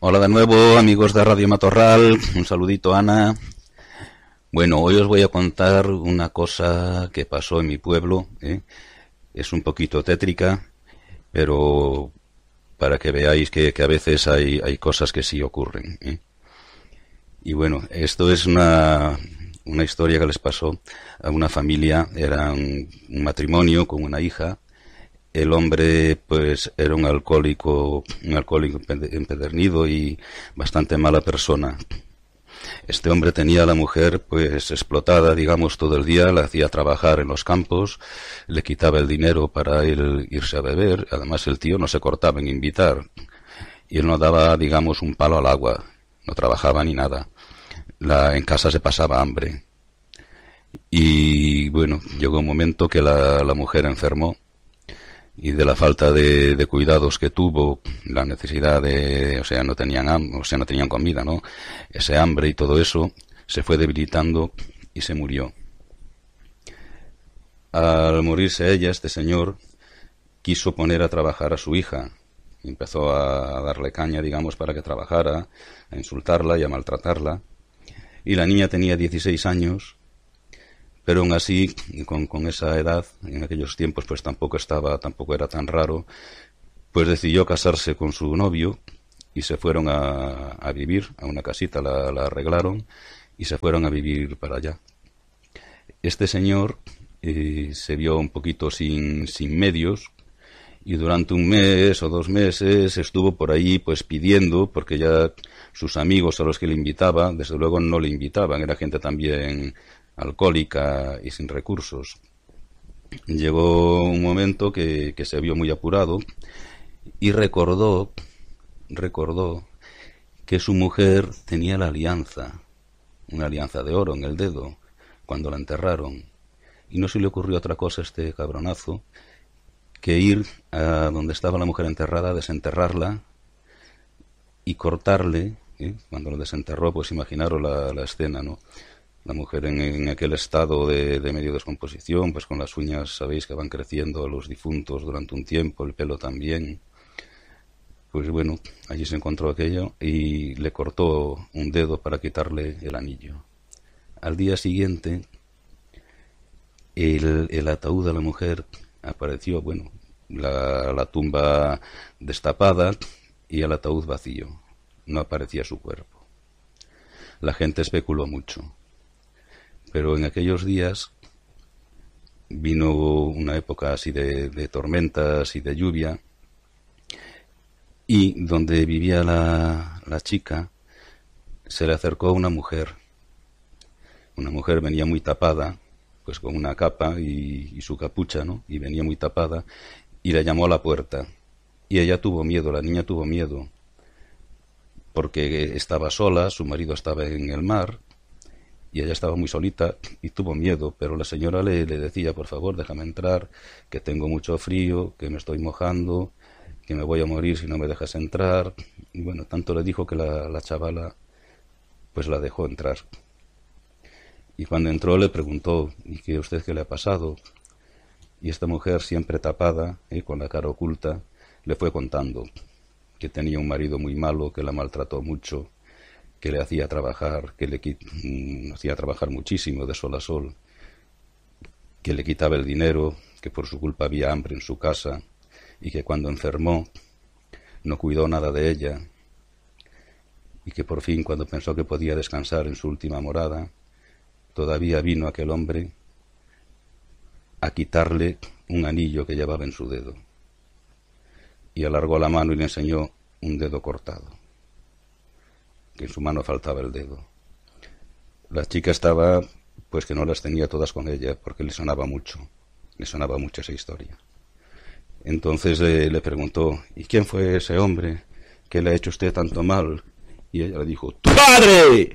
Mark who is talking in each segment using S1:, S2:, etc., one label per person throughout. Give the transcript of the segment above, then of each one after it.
S1: Hola de nuevo, amigos de Radio Matorral. Un saludito, Ana. Bueno, hoy os voy a contar una cosa que pasó en mi pueblo. Es un poquito tétrica, pero para que veáis que a veces hay cosas que sí ocurren. Y bueno, esto es una historia que les pasó a una familia. Era un matrimonio con una hija. El hombre, pues, era un alcohólico empedernido y bastante mala persona. Este hombre tenía a la mujer, pues, explotada, digamos, todo el día, la hacía trabajar en los campos, le quitaba el dinero para irse a beber. Además, el tío no se cortaba en invitar y él no daba, digamos, un palo al agua, no trabajaba ni nada. En casa se pasaba hambre. Y bueno, llegó un momento que la mujer enfermó. Y de la falta de cuidados que tuvo, la necesidad no tenían comida, ¿no? Ese hambre y todo eso se fue debilitando y se murió. Al morirse ella, este señor quiso poner a trabajar a su hija. Empezó a darle caña, digamos, para que trabajara, a insultarla y a maltratarla. Y la niña tenía 16 años. Pero aún así, con esa edad, en aquellos tiempos, pues tampoco era tan raro, pues decidió casarse con su novio y se fueron a vivir a una casita, la arreglaron y se fueron a vivir para allá. Este señor se vio un poquito sin medios y durante un mes o 2 meses estuvo por ahí pues pidiendo, porque ya sus amigos a los que le invitaba, desde luego no le invitaban, era gente también alcohólica y sin recursos. Llegó un momento que se vio muy apurado y recordó que su mujer tenía la alianza, una alianza de oro en el dedo, cuando la enterraron. Y no se le ocurrió otra cosa a este cabronazo que ir a donde estaba la mujer enterrada, desenterrarla y cortarle. Cuando lo desenterró, pues imaginaros la escena, ¿no? La mujer en aquel estado de medio descomposición, pues con las uñas, sabéis que van creciendo a los difuntos durante un tiempo, el pelo también. Pues bueno, allí se encontró aquello y le cortó un dedo para quitarle el anillo. Al día siguiente, el ataúd de la mujer apareció, bueno, la tumba destapada y el ataúd vacío. No aparecía su cuerpo. La gente especuló mucho. Pero en aquellos días vino una época así de tormentas y de lluvia, y donde vivía la chica se le acercó una mujer. Una mujer venía muy tapada, pues con una capa y su capucha, ¿no? Y venía muy tapada y le llamó a la puerta. Y ella tuvo miedo, la niña tuvo miedo, porque estaba sola, su marido estaba en el mar, y ella estaba muy solita y tuvo miedo, pero la señora le decía, por favor, déjame entrar, que tengo mucho frío, que me estoy mojando, que me voy a morir si no me dejas entrar. Y bueno, tanto le dijo que la chavala pues la dejó entrar. Y cuando entró le preguntó, ¿y qué usted qué le ha pasado? Y esta mujer, siempre tapada, con la cara oculta, le fue contando que tenía un marido muy malo, que la maltrató mucho, que le hacía trabajar, hacía trabajar muchísimo de sol a sol, que le quitaba el dinero, que por su culpa había hambre en su casa, y que cuando enfermó no cuidó nada de ella, y que por fin, cuando pensó que podía descansar en su última morada, todavía vino aquel hombre a quitarle un anillo que llevaba en su dedo, y alargó la mano y le enseñó un dedo cortado, que en su mano faltaba el dedo. La chica estaba, pues que no las tenía todas con ella, porque le sonaba mucho esa historia. Entonces le preguntó, ¿y quién fue ese hombre que le ha hecho usted tanto mal? Y ella le dijo, ¡tu padre!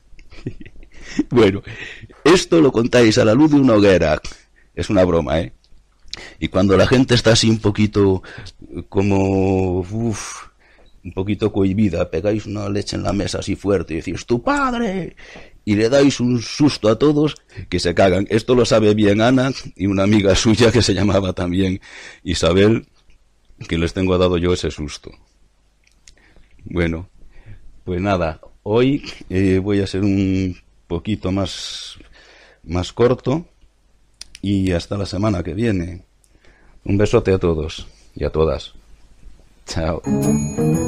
S1: Bueno, esto lo contáis a la luz de una hoguera. Es una broma, ¿eh? Y cuando la gente está así un poquito como... un poquito cohibida, pegáis una leche en la mesa así fuerte y decís, ¡tu padre! Y le dais un susto a todos que se cagan. Esto lo sabe bien Ana y una amiga suya que se llamaba también Isabel, que les tengo dado yo ese susto. Bueno, Pues nada, hoy voy a ser un poquito más corto y hasta la semana que viene. Un besote a todos y a todas. Chao.